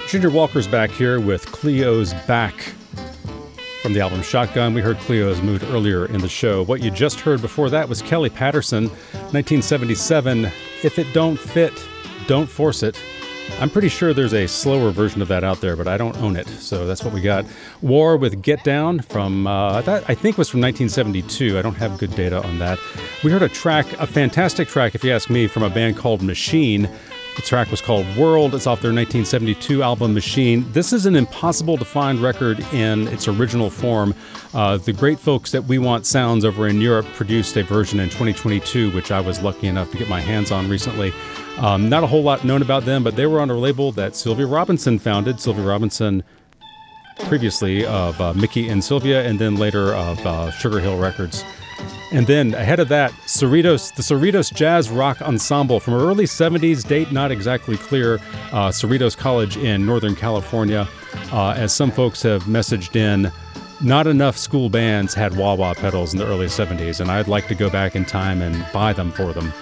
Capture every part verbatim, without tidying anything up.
Ginger Walker's back here with Cleo's Back from the album Shotgun. We heard Cleo's Mood earlier in the show. What you just heard before that was Kelly Patterson, nineteen seventy-seven, If It Don't Fit, Don't Force It. I'm pretty sure there's a slower version of that out there, but I don't own it, so that's what we got. War with Get Down from, uh, that I think was from nineteen seventy-two. I don't have good data on that. We heard a track, a fantastic track, if you ask me, from a band called Machine. The track was called World. It's off their nineteen seventy-two album Machine. This is an impossible to find record in its original form. Uh, the great folks at We Want Sounds over in Europe produced a version in twenty twenty-two, which I was lucky enough to get my hands on recently. Um, not a whole lot known about them, but they were on a label that Sylvia Robinson founded. Sylvia Robinson, previously of uh, Mickey and Sylvia, and then later of uh, Sugar Hill Records. And then ahead of that, Cerritos, the Cerritos Jazz Rock Ensemble from early seventies, date not exactly clear, uh, Cerritos College in Northern California. Uh, as some folks have messaged in, not enough school bands had wah-wah pedals in the early seventies, and I'd like to go back in time and buy them for them.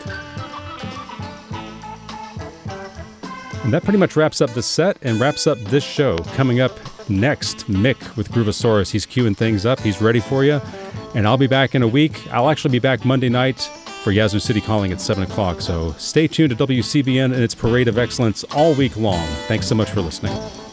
And that pretty much wraps up the set and wraps up this show. Coming up next, Mick with Groovosaurus. He's queuing things up. He's ready for you. And I'll be back in a week. I'll actually be back Monday night for Yazoo City Calling at seven o'clock. So stay tuned to W C B N and its Parade of Excellence all week long. Thanks so much for listening.